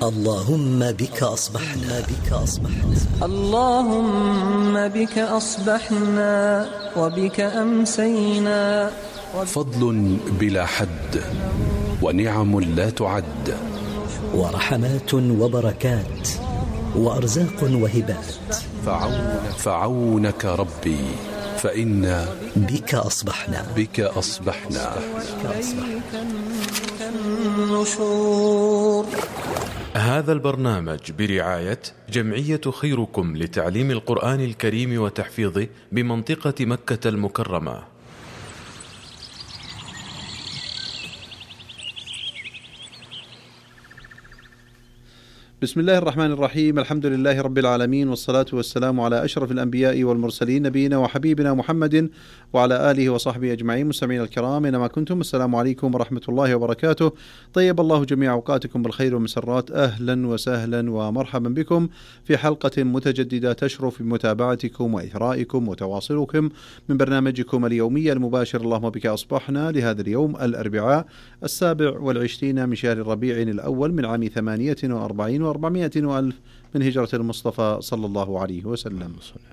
اللهم بك أصبحنا اللهم بك أصبحنا وبك أمسينا. فضل بلا حد ونعم لا تعد، ورحمات وبركات وأرزاق وهبات، فعونك ربي فإنا بك أصبحنا. النشور. هذا البرنامج برعاية جمعية خيركم لتعليم القرآن الكريم وتحفيظه بمنطقة مكة المكرمة. بسم الله الرحمن الرحيم، الحمد لله رب العالمين، والصلاة والسلام على أشرف الأنبياء والمرسلين، نبينا وحبيبنا محمد وعلى آله وصحبه أجمعين. مستمعين الكرام أينما كنتم، السلام عليكم ورحمة الله وبركاته. طيب الله جميع أوقاتكم بالخير والمسرات، أهلا وسهلا ومرحبا بكم في حلقة متجددة تشرف بمتابعتكم وإثرائكم وتواصلكم من برنامجكم اليومي المباشر اللهم بك أصبحنا لهذا اليوم الأربعاء 27 من شهر الربيع الأول من عام 48 و400 وألف من هجرة المصطفى صلى الله عليه وسلم.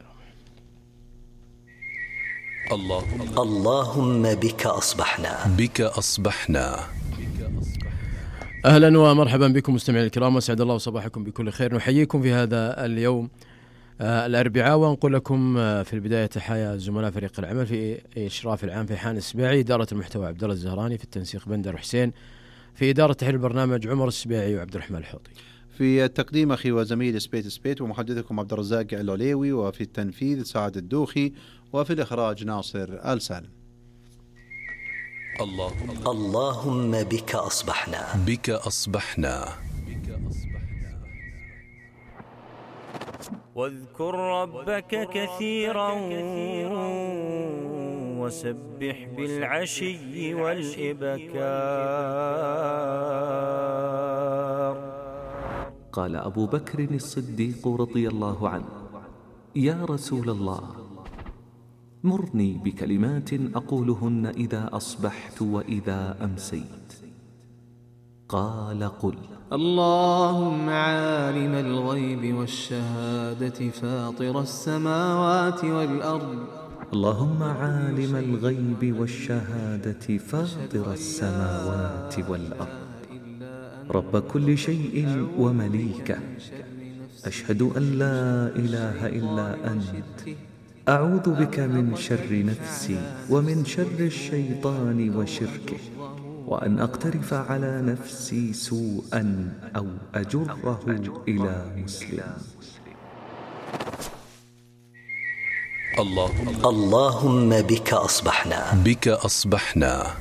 اللهم بك أصبحنا. أهلا ومرحبا بكم مستمعين الكرام، وسعد الله صباحكم بكل خير. نحييكم في هذا اليوم الأربعاء، ونقول لكم في البداية تحايا زملاء فريق العمل في إشراف العام في حان السباعي، إدارة المحتوى عبد الله الزهراني، في التنسيق بندر حسين، في إدارة تحرير البرنامج عمر السباعي وعبد الرحمن الحوطي، في التقديم أخي وزميل سبيت ومحدثكم عبد الرزاق العليوي، وفي التنفيذ سعد الدوخي، وفي الإخراج ناصر آل سالم. اللهم بك أصبحنا. واذكر ربك كثيرا وسبح بالعشي والإبكار. قال أبو بكر الصديق رضي الله عنه: يا رسول الله، مرني بكلمات أقولهن إذا أصبحت وإذا أمسيت. قال: قل: اللهم عالم الغيب والشهادة فاطر السماوات والأرض. اللهم عالم الغيب والشهادة فاطر السماوات والأرض، رب كل شيء ومليكه، أشهد أن لا إله إلا أنت، أعوذ بك من شر نفسي ومن شر الشيطان وشركه، وأن أقترف على نفسي سوءا أو أجره إلى مسلم. اللهم بك أصبحنا.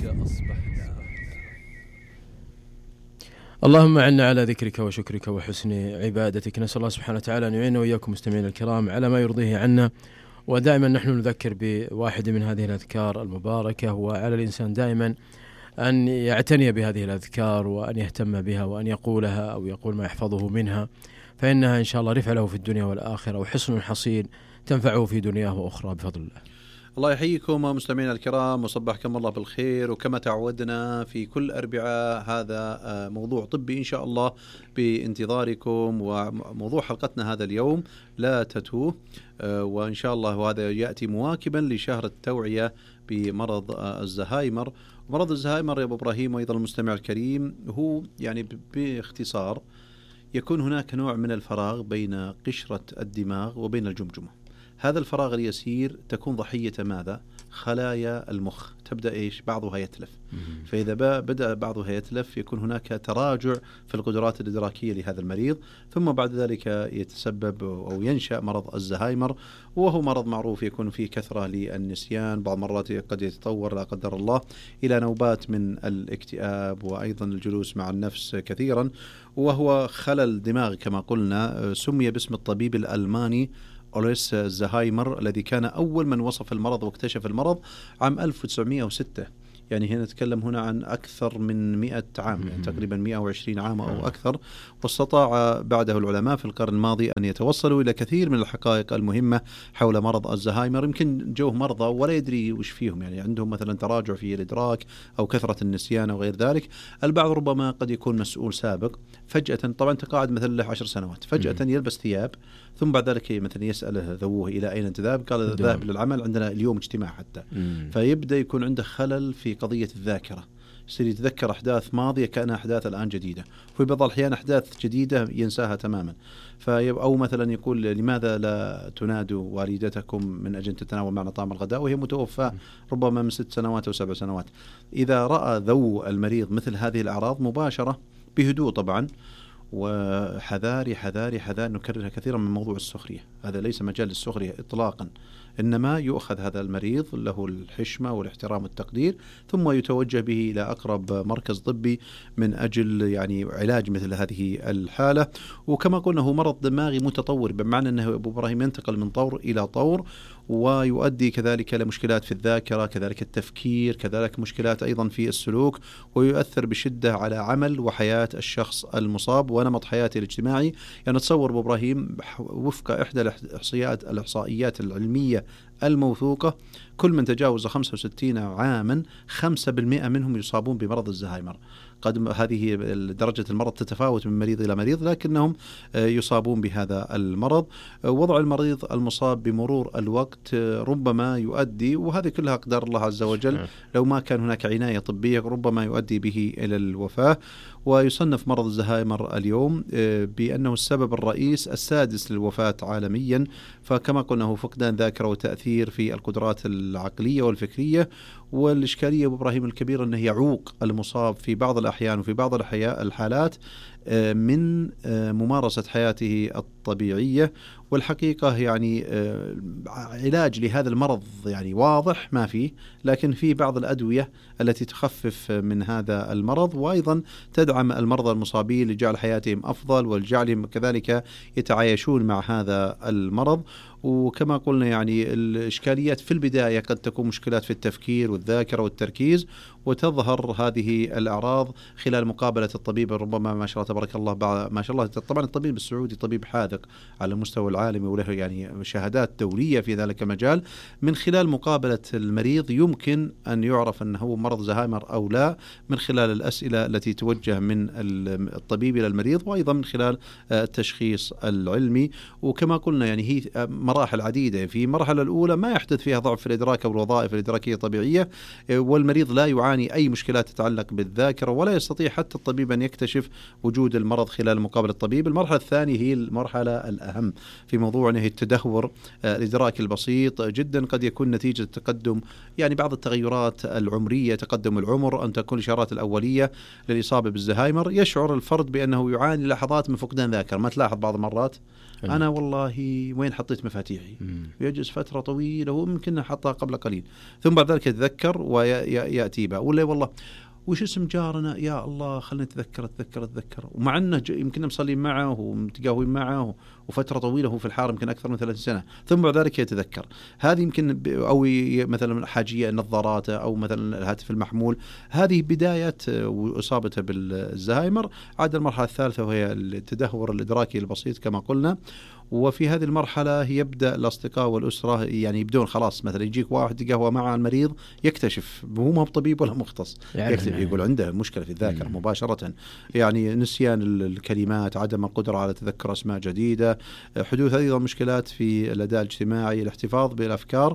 اللهم أعنا على ذكرك وشكرك وحسن عبادتك. نسأل الله سبحانه وتعالى أن يعيننا وإياكم مستمعين الكرام على ما يرضيه عنا، ودائما نحن نذكر بواحد من هذه الأذكار المباركة، وعلى الإنسان دائما أن يعتني بهذه الأذكار وأن يهتم بها وأن يقولها أو يقول ما يحفظه منها، فإنها إن شاء الله رفع له في الدنيا والآخرة وحصن حصين تنفعه في دنياه وأخرى بفضل الله. الله يحييكم مستمعينا الكرام وصبحكم الله بالخير. وكما تعودنا في كل أربعاء هذا موضوع طبي إن شاء الله بانتظاركم، وموضوع حلقتنا هذا اليوم لا تتوه، وإن شاء الله هذا يأتي مواكبا لشهر التوعية بمرض الزهايمر. مرض الزهايمر يا أبو إبراهيم وأيضا المستمع الكريم هو يعني باختصار يكون هناك نوع من الفراغ بين قشرة الدماغ وبين الجمجمة. هذا الفراغ اليسير تكون ضحية ماذا؟ خلايا المخ تبدأ بعضها يتلف، فإذا بدأ بعضها يتلف يكون هناك تراجع في القدرات الإدراكية لهذا المريض، ثم بعد ذلك يتسبب أو ينشأ مرض الزهايمر، وهو مرض معروف يكون فيه كثرة للنسيان، بعض مرات قد يتطور لا قدر الله إلى نوبات من الاكتئاب وأيضا الجلوس مع النفس كثيرا، وهو خلل دماغ كما قلنا. سمي باسم الطبيب الألماني أوليس زهايمر الذي كان أول من وصف المرض واكتشف المرض عام 1906. يعني هنا نتكلم هنا عن أكثر من 100 عام، يعني تقريبا 120 عام أو أكثر. واستطاع بعده العلماء في القرن الماضي أن يتوصلوا إلى كثير من الحقائق المهمة حول مرض الزهايمر. يمكن جوه مرضى ولا يدري وش فيهم، يعني عندهم مثلا تراجع في الإدراك أو كثرة النسيان أو غير ذلك. البعض ربما قد يكون مسؤول سابق، فجأة طبعا تقاعد مثلا له 10 سنوات، فجأة يلبس ثياب، ثم بعد ذلك مثلا يسأله ذووه إلى أين أنت ذاهب؟ قال ذاهب للعمل، عندنا اليوم اجتماع حتى. فيبدأ يكون عنده خلل في قضية الذاكرة، يصير يتذكر أحداث ماضية كأنها أحداث الآن جديدة، وفي بعض الأحيان أحداث جديدة ينساها تماما. أو مثلا يقول لماذا لا تنادوا والدتكم من أجل تتناول معنا طعام الغداء وهي متوفاة ربما من 6 سنوات أو 7 سنوات. إذا رأى ذو المريض مثل هذه الأعراض مباشرة بهدوء طبعا، وحذاري حذاري حذار، نكررها كثيرا من موضوع السخرية، هذا ليس مجال للسخرية إطلاقا، إنما يؤخذ هذا المريض له الحشمة والاحترام والتقدير، ثم يتوجه به إلى أقرب مركز طبي من أجل يعني علاج مثل هذه الحالة. وكما قلنا هو مرض دماغي متطور، بمعنى أنه أبو إبراهيم ينتقل من طور إلى طور، ويؤدي كذلك إلى مشكلات في الذاكرة، كذلك التفكير، كذلك مشكلات أيضا في السلوك، ويؤثر بشدة على عمل وحياة الشخص المصاب ونمط حياته الاجتماعي. يعني تصور أبو إبراهيم وفق إحدى الإحصائيات العلمية الموثوقة، كل من تجاوز 65 عاما 5% منهم يصابون بمرض الزهايمر. قد هذه درجة المرض تتفاوت من مريض إلى مريض، لكنهم يصابون بهذا المرض. وضع المريض المصاب بمرور الوقت ربما يؤدي، وهذه كلها أقدار الله عز وجل، لو ما كان هناك عناية طبية ربما يؤدي به إلى الوفاة. ويصنف مرض الزهايمر اليوم بأنه السبب الرئيس السادس للوفاة عالميا. فكما قلنا هو فقدان ذاكرة وتأثير في القدرات العقلية والفكرية. والإشكالية أبو إبراهيم الكبيرة أنه يعوق المصاب في بعض الأحيان وفي بعض الحالات من ممارسة حياته الطبيعية. والحقيقة يعني علاج لهذا المرض يعني واضح ما فيه، لكن في بعض الأدوية التي تخفف من هذا المرض، وأيضا تدعم المرضى المصابين لجعل حياتهم أفضل ولجعلهم كذلك يتعايشون مع هذا المرض. وكما قلنا يعني الإشكاليات في البداية قد تكون مشكلات في التفكير والذاكرة والتركيز، وتظهر هذه الأعراض خلال مقابلة الطبيب. ربما ما شاء الله تبارك الله ما شاء الله طبعا الطبيب السعودي طبيب حاذق على المستوى العالمي وله يعني شهادات دولية في ذلك المجال. من خلال مقابلة المريض يمكن أن يعرف أنه مرض زهايمر أو لا، من خلال الأسئلة التي توجه من الطبيب إلى المريض، وأيضا من خلال التشخيص العلمي. وكما قلنا يعني هي مراحل عديدة. في المرحلة الأولى ما يحدث فيها ضعف في الإدراك أو الوظائف الإدراكية طبيعية، والمريض لا يعاني أي مشكلات تتعلق بالذاكرة، ولا يستطيع حتى الطبيب أن يكتشف وجود المرض خلال مقابلة الطبيب. المرحلة الثانية هي المرحلة الأهم في موضوع أنه التدهور الإدراكي البسيط جدا، قد يكون نتيجة تقدم يعني بعض التغيرات العمرية، تقدم العمر، أن تكون الإشارات الأولية للإصابة بالزهايمر. يشعر الفرد بأنه يعاني لحظات من فقدان ذاكرة. ما تلاحظ بعض المرات أنا والله وين حطيت مفاتيحي، يجلس فترة طويلة وممكن حطها قبل قليل، ثم بعد ذلك يتذكر ويأتي بها. ولا والله وش اسم جارنا، يا الله خلنا نتذكر ومع أنه يمكن مصلين معه ومتقاوين معه وفترة طويلة هو في الحارة يمكن أكثر من 30 سنة، ثم بعد ذلك يتذكر. هذه يمكن أو مثلا حاجية نظاراته أو مثلا الهاتف المحمول، هذه بداية إصابته بالزهايمر. عاد المرحلة الثالثة وهي التدهور الإدراكي البسيط كما قلنا. وفي هذه المرحلة يبدأ الأصدقاء والأسرة يعني يبدون خلاص، مثلا يجيك واحد يقهوى مع المريض يكتشف هو ما هو طبيب ولا مختص، يقول عنده مشكلة في الذاكرة مباشرة، يعني نسيان الكلمات، عدم القدرة على تذكر أسماء جديدة، حدوث أيضا مشكلات في الأداء الاجتماعي، الاحتفاظ بالأفكار،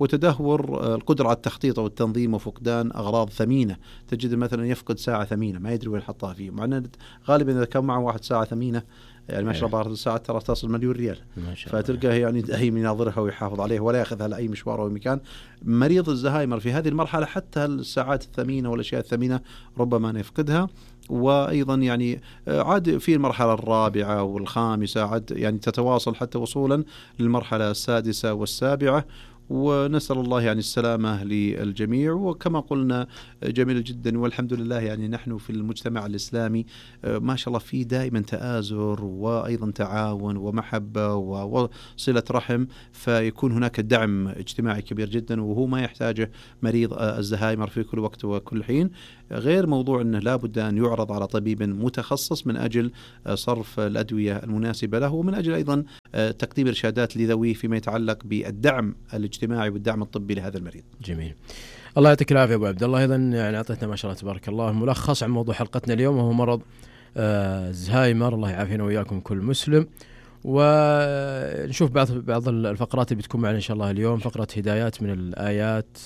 وتدهور القدرة على التخطيط والتنظيم، وفقدان أغراض ثمينة. تجد مثلا يفقد ساعة ثمينة ما يدري وين حطها فيه، مع أنه غالبا إذا كان معه واحد ساعة ثمينة يعني ما شاء الله الساعة ترى تصل $1,000,000، فتلقاه يعني دائما يناظرها ويحافظ عليها ولا يأخذها لأي مشوار أو مكان. مريض الزهايمر في هذه المرحلة حتى الساعات الثمينة والأشياء الثمينة ربما يفقدها. وأيضا يعني عاد في المرحلة الرابعة والخامسة عاد يعني تتواصل حتى وصولا للمرحلة السادسة والسابعة. ونسأل الله يعني السلامة للجميع. وكما قلنا جميل جدا، والحمد لله يعني نحن في المجتمع الإسلامي ما شاء الله في دائما تآزر وأيضا تعاون ومحبة وصلة رحم، فيكون هناك دعم اجتماعي كبير جدا، وهو ما يحتاجه مريض الزهايمر في كل وقت وكل حين، غير موضوع أنه لا بد أن يعرض على طبيب متخصص من أجل صرف الأدوية المناسبة له، ومن أجل أيضا تقديم إرشادات لذويه فيما يتعلق بالدعم الاجتماعي والدعم الطبي لهذا المريض. جميل، الله يعطيك العافية أبو عبد الله. إذن يعني أعطيتنا ما شاء الله تبارك الله ملخص عن موضوع حلقتنا اليوم، وهو مرض الزهايمر. الله يعافينا وإياكم كل مسلم. ونشوف بعض الفقرات اللي بتكون معنا إن شاء الله اليوم. فقرة هدايات من الآيات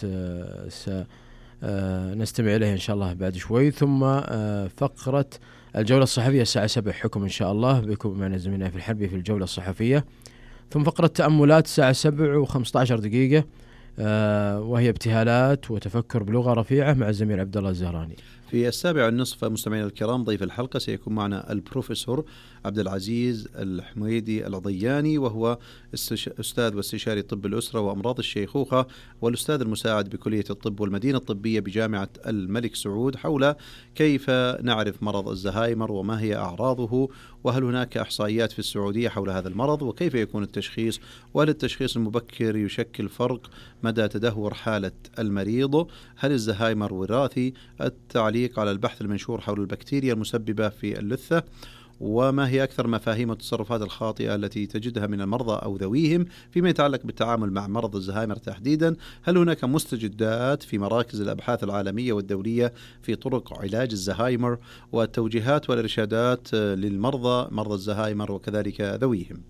نستمع إليها إن شاء الله بعد شوي، ثم فقرة الجولة الصحفية الساعة 7 حكم إن شاء الله بيكون معنا زميلنا في الحربي في الجولة الصحفية، ثم فقرة تأملات الساعة 7:15 دقيقة وهي ابتهالات وتفكر بلغة رفيعة مع الزميل عبد الله الزهراني. في 7:30 مستمعينا الكرام ضيف الحلقة سيكون معنا البروفيسور عبد العزيز الحميدي العضياني، وهو أستاذ واستشاري طب الأسرة وأمراض الشيخوخة، والأستاذ المساعد بكلية الطب والمدينة الطبية بجامعة الملك سعود، حول كيف نعرف مرض الزهايمر وما هي أعراضه، وهل هناك إحصائيات في السعودية حول هذا المرض، وكيف يكون التشخيص، وهل التشخيص المبكر يشكل فرق، مدى تدهور حالة المريض، هل الزهايمر وراثي، التعليق على البحث المنشور حول البكتيريا المسببة في اللثة، وما هي أكثر مفاهيم والتصرفات الخاطئة التي تجدها من المرضى أو ذويهم فيما يتعلق بالتعامل مع مرض الزهايمر تحديدا، هل هناك مستجدات في مراكز الأبحاث العالمية والدولية في طرق علاج الزهايمر، والتوجيهات والإرشادات للمرضى مرضى الزهايمر وكذلك ذويهم.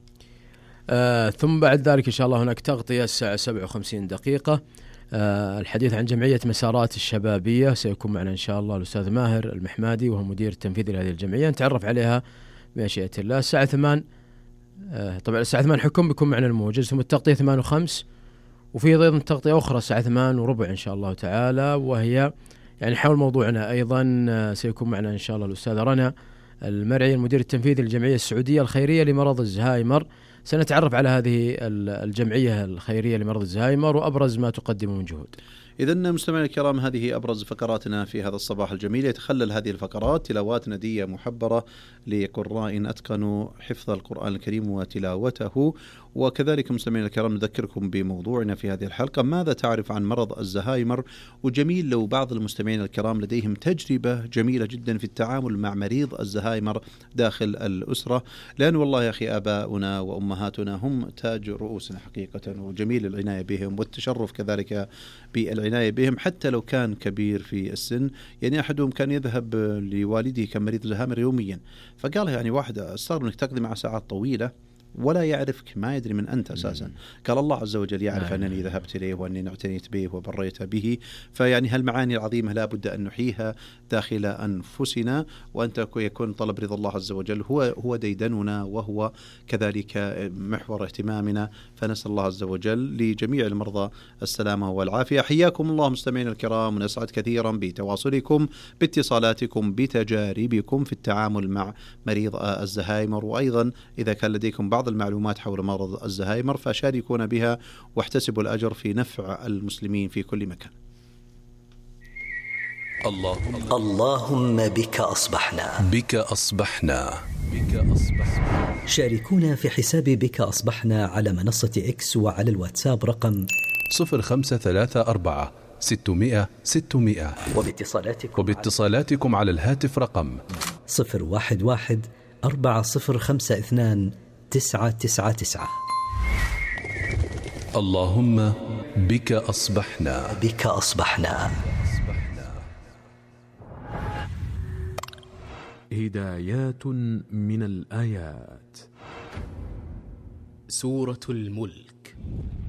ثم بعد ذلك إن شاء الله هناك تغطية الساعة 57 دقيقة، الحديث عن جمعية مسارات الشبابية. سيكون معنا إن شاء الله الأستاذ ماهر المحمادي وهو مدير التنفيذي لهذه الجمعية، نتعرف عليها بمشيئة الله. الساعة 8 طبعا الساعة 8 حكم بيكون معنا الموجز، ثم التغطية 8:05، وفي أيضا تغطية أخرى الساعة 8:15 إن شاء الله تعالى، وهي يعني حول موضوعنا أيضا. سيكون معنا إن شاء الله الأستاذة رنا المرعي المدير التنفيذي للجمعية السعودية الخيرية لمرض الزهايمر. سنتعرف على هذه الجمعية الخيرية لمرض الزهايمر وأبرز ما تقدم من جهود. إذن مستمعينا الكرام، هذه أبرز فقراتنا في هذا الصباح الجميل. يتخلل هذه الفقرات تلاوات ندية محبرة لقراء أتقنوا حفظ القرآن الكريم وتلاوته. وكذلك مستمعينا الكرام نذكركم بموضوعنا في هذه الحلقة، ماذا تعرف عن مرض الزهايمر؟ وجميل لو بعض المستمعين الكرام لديهم تجربة جميلة جدا في التعامل مع مريض الزهايمر داخل الأسرة، لأن والله يا أخي آباؤنا وأمهاتنا هم تاج رؤوسنا حقيقة، وجميل العناية بهم والتشرف كذلك بالعناية بهم حتى لو كان كبير في السن. يعني أحدهم كان يذهب لوالده كمريض زهايمر يوميا، فقال يعني واحد استغرب أنك تقضي معه ساعات طويلة ولا يعرفك، ما يدري من أنت أساسا. قال الله عز وجل يعرف أنني ذهبت إليه وأني اعتنيت به وبريت به. فيعني هالمعاني العظيمة لا بد أن نحييها داخل أنفسنا، وأن يكون طلب رضا الله عز وجل هو ديدننا، وهو كذلك محور اهتمامنا. فنسأل الله عز وجل لجميع المرضى السلامة والعافية. حياكم الله مستمعينا الكرام، ونسعد كثيرا بتواصلكم باتصالاتكم بتجاربكم في التعامل مع مريض الزهايمر، وأيضا إذا كان لديكم بعض المعلومات حول مرض الزهايمر فشاركونا بها، واحتسبوا الأجر في نفع المسلمين في كل مكان. اللهم بك أصبحنا. بك أصبحنا. بك أصبحنا. شاركونا في حساب بك أصبحنا على منصة إكس وعلى الواتساب رقم 0534 600 600، وباتصالاتكم على الهاتف رقم 011 4052 999. اللهم بك أصبحنا. بك أصبحنا. هدايات من الآيات. سورة الملك